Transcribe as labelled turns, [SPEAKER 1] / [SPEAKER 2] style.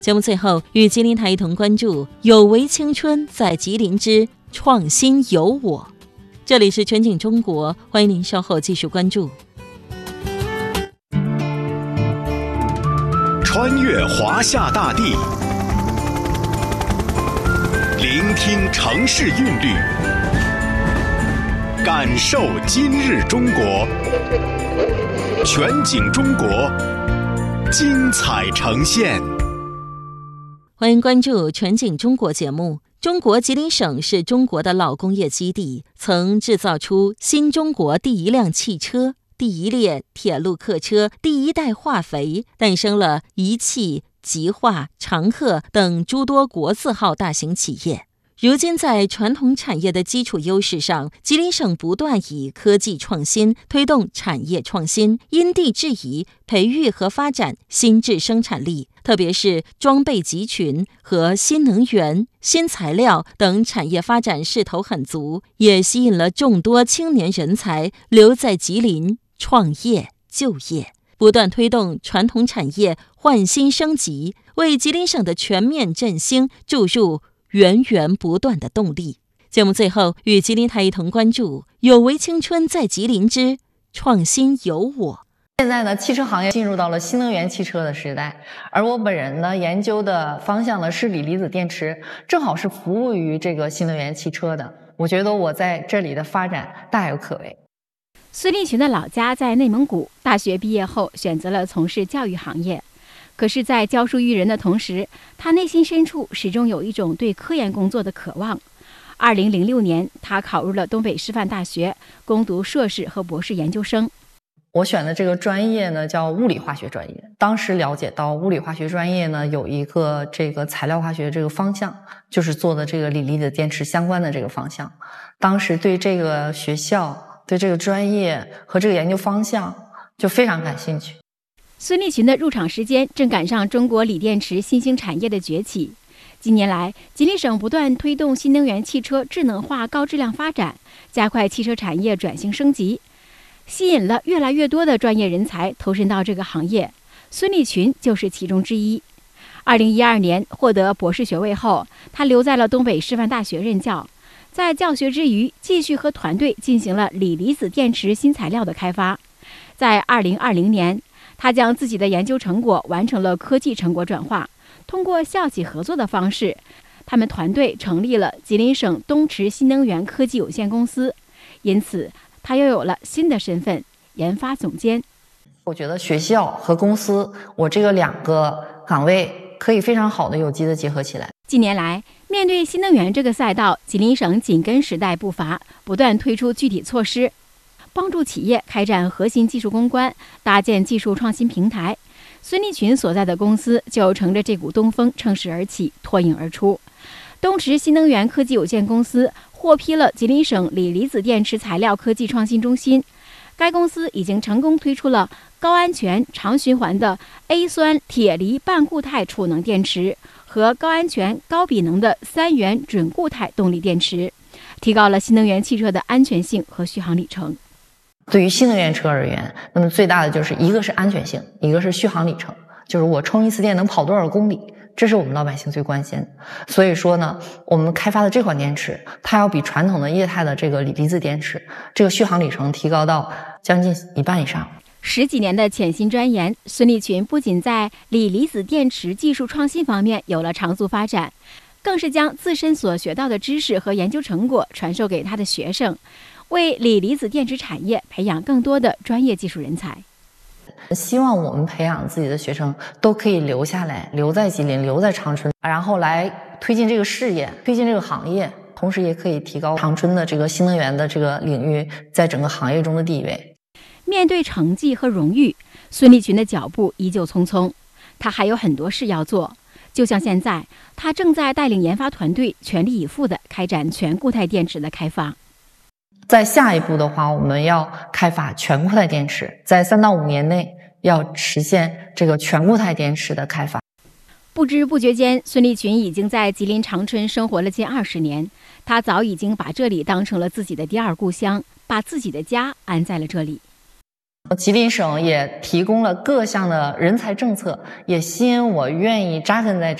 [SPEAKER 1] 节目最后，与吉林台一同关注有为青春在吉林之创新有我。这里是全景中国，欢迎您稍后继续关注。
[SPEAKER 2] 穿越华夏大地，聆听城市韵律，感受今日中国。全景中国，精彩呈现。
[SPEAKER 1] 欢迎关注全景中国节目。中国吉林省是中国的老工业基地，曾制造出新中国第一辆汽车、第一列铁路客车、第一代化肥，诞生了一汽、吉化、长鹤等诸多国字号大型企业。如今在传统产业的基础优势上，吉林省不断以科技创新推动产业创新，因地制宜培育和发展新质生产力，特别是装备集群和新能源、新材料等产业发展势头很足，也吸引了众多青年人才留在吉林创业就业，不断推动传统产业换新升级，为吉林省的全面振兴注入源源不断的动力。节目最后，与吉林台一同关注有为青春在吉林之创新有我。
[SPEAKER 3] 现在呢，汽车行业进入到了新能源汽车的时代，而我本人呢，研究的方向呢是锂离子电池，正好是服务于这个新能源汽车的。我觉得我在这里的发展大有可为。
[SPEAKER 4] 孙立群的老家在内蒙古，大学毕业后选择了从事教育行业。可是，在教书育人的同时，他内心深处始终有一种对科研工作的渴望。2006年，他考入了东北师范大学，攻读硕士和博士研究生。
[SPEAKER 3] 我选的这个专业呢，叫物理化学专业。当时了解到物理化学专业呢，有一个这个材料化学这个方向，就是做的这个锂离子电池相关的这个方向。当时对这个学校、对这个专业和这个研究方向就非常感兴趣。
[SPEAKER 4] 孙立群的入场时间正赶上中国锂电池新兴产业的崛起。近年来，吉林省不断推动新能源汽车智能化高质量发展，加快汽车产业转型升级，吸引了越来越多的专业人才投身到这个行业。孙立群就是其中之一。2012年获得博士学位后，他留在了东北师范大学任教，在教学之余，继续和团队进行了锂离子电池新材料的开发。在2020年，他将自己的研究成果完成了科技成果转化，通过校企合作的方式，他们团队成立了吉林省东池新能源科技有限公司，因此他又有了新的身份——研发总监。
[SPEAKER 3] 我觉得学校和公司，我这个两个岗位可以非常好的有机的结合起来。
[SPEAKER 4] 近年来，面对新能源这个赛道，吉林省紧跟时代步伐，不断推出具体措施，帮助企业开展核心技术攻关，搭建技术创新平台。孙立群所在的公司就乘着这股东风乘势而起，脱颖而出。东池新能源科技有限公司获批了吉林省锂离子电池材料科技创新中心。该公司已经成功推出了高安全长循环的 A 酸铁锂半固态储能电池和高安全高比能的3元准固态动力电池，提高了新能源汽车的安全性和续航里程。
[SPEAKER 3] 对于新能源车而言，那么最大的就是一个是安全性，一个是续航里程，就是我充一次电能跑多少公里，这是我们老百姓最关心的。所以说呢，我们开发的这款电池，它要比传统的液态的这个锂离子电池，这个续航里程提高到将近1半以上。
[SPEAKER 4] 10几年的潜心钻研，孙立群不仅在锂离子电池技术创新方面有了长足发展，更是将自身所学到的知识和研究成果传授给他的学生，为锂离子电池产业培养更多的专业技术人才。
[SPEAKER 3] 希望我们培养自己的学生都可以留下来，留在吉林，留在长春，然后来推进这个事业，推进这个行业，同时也可以提高长春的这个新能源的这个领域在整个行业中的地位。
[SPEAKER 4] 面对成绩和荣誉，孙立群的脚步依旧匆匆，他还有很多事要做。就像现在，他正在带领研发团队全力以赴地开展全固态电池的开发。
[SPEAKER 3] 在下一步的话，我们要开发全固态电池，在3到5年内要实现这个全固态电池的开发。
[SPEAKER 4] 不知不觉间，孙立群已经在吉林长春生活了近20年，他早已经把这里当成了自己的第二故乡，把自己的家安在了这里。
[SPEAKER 3] 吉林省也提供了各项的人才政策，也吸引我愿意扎根在